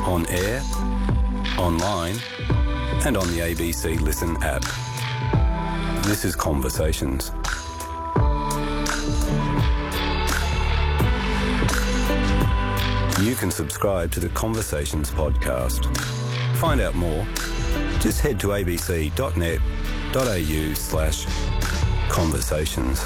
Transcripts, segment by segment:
on air, online and on the ABC Listen app. This is Conversations. You can subscribe to the Conversations podcast. Find out more. Just head to abc.net.au/conversations.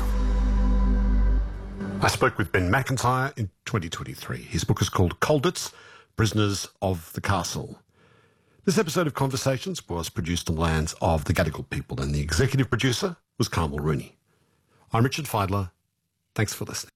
I spoke with Ben McIntyre in 2023. His book is called Colditz, Prisoners of the Castle. This episode of Conversations was produced on the lands of the Gadigal people, and the executive producer was Carmel Rooney. I'm Richard Feidler. Thanks for listening.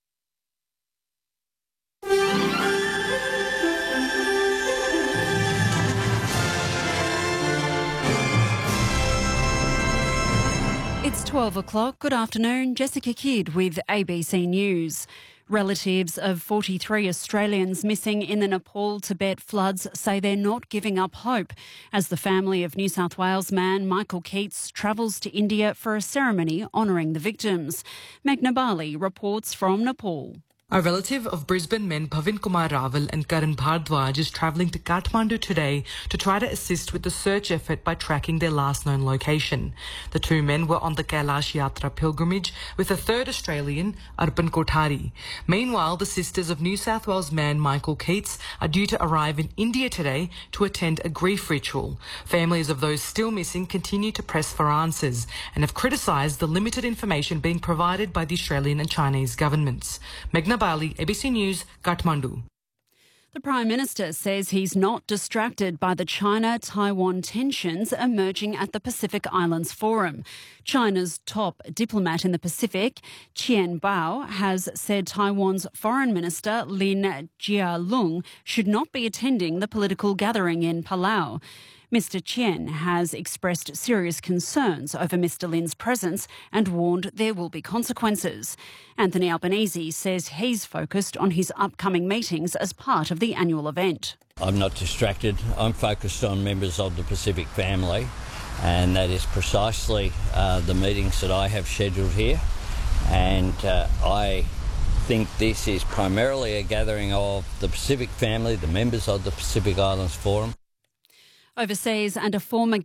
It's 12 o'clock. Good afternoon. Jessica Kidd with ABC News. Relatives of 43 Australians missing in the Nepal-Tibet floods say they're not giving up hope as the family of New South Wales man Michael Keats travels to India for a ceremony honouring the victims. Meghna Bali reports from Nepal. A relative of Brisbane men Pavin Kumar Raval and Karan Bhardwaj is travelling to Kathmandu today to try to assist with the search effort by tracking their last known location. The two men were on the Kailash Yatra pilgrimage with a third Australian, Arpan Kothari. Meanwhile, the sisters of New South Wales man Michael Keats are due to arrive in India today to attend a grief ritual. Families of those still missing continue to press for answers and have criticised the limited information being provided by the Australian and Chinese governments. Meghna Bali, ABC News, Kathmandu. The Prime Minister says he's not distracted by the China-Taiwan tensions emerging at the Pacific Islands Forum. China's top diplomat in the Pacific, Qian Bao, has said Taiwan's Foreign Minister Lin Jialong should not be attending the political gathering in Palau. Mr Chen has expressed serious concerns over Mr Lin's presence and warned there will be consequences. Anthony Albanese says he's focused on his upcoming meetings as part of the annual event. I'm not distracted. I'm focused on members of the Pacific family, and that is precisely the meetings that I have scheduled here. And I think this is primarily a gathering of the Pacific family, the members of the Pacific Islands Forum. Overseas, and a former